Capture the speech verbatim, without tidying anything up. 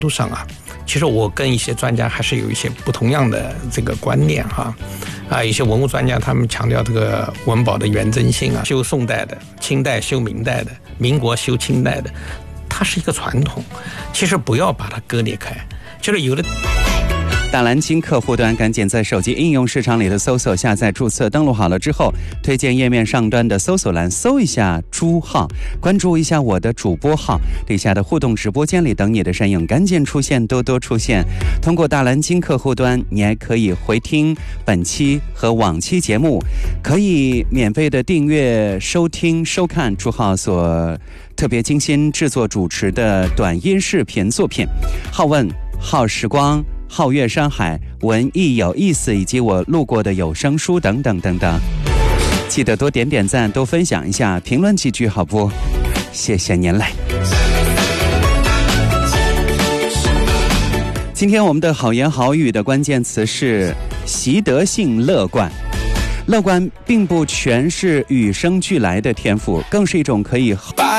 度上啊，其实我跟一些专家还是有一些不同样的这个观念哈。啊，一些文物专家他们强调这个文保的原真性啊，修宋代的、清代修明代的、民国修清代的，它是一个传统，其实不要把它割裂开，就是有的。 大蓝鲸客户端赶紧在手机应用市场里的搜索下载注册，登录好了之后，推荐页面上端的搜索栏搜一下朱浩，关注一下我的主播号，底下的互动直播间里等你的身影，赶紧出现，多多出现。通过大蓝鲸客户端，你还可以回听本期和往期节目，可以免费的订阅收听收看朱浩所特别精心制作主持的短音视频作品，好问好时光、皓月山海、文艺有意思，以及我录过的有声书等等等等。记得多点点赞，多分享一下，评论几句好不？谢谢您嘞。今天我们的好言好语的关键词是习得性乐观。乐观并不全是与生俱来的天赋，更是一种可以